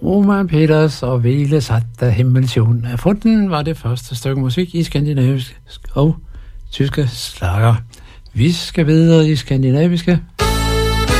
Roman Peters og Vele satte Himmelsjorden af funden var det første stykke musik i skandinavisk og tyske slager. Vi skal videre i skandinaviske.